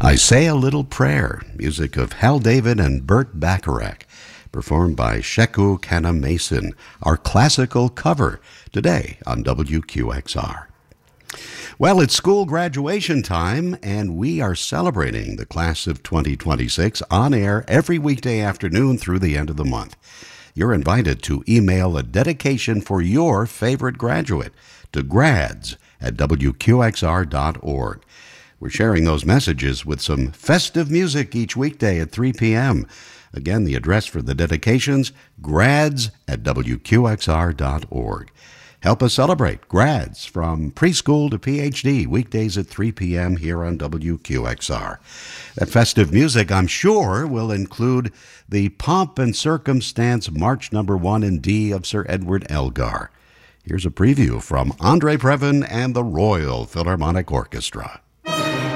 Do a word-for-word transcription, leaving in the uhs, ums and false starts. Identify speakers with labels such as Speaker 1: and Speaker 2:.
Speaker 1: I Say a Little Prayer, music of Hal David and Burt Bacharach, performed by Sheku Kana Mason, our classical cover, today on W Q X R. Well, it's school graduation time, and we are celebrating the class of twenty twenty-six on air every weekday afternoon through the end of the month. You're invited to email a dedication for your favorite graduate to grads at W Q X R dot org. We're sharing those messages with some festive music each weekday at three p.m. Again, the address for the dedications, grads at W Q X R dot org. Help us celebrate grads from preschool to P H D, weekdays at three p.m. here on W Q X R. That festive music, I'm sure, will include the Pomp and Circumstance March Number One in D of Sir Edward Elgar. Here's a preview from Andre Previn and the Royal Philharmonic Orchestra.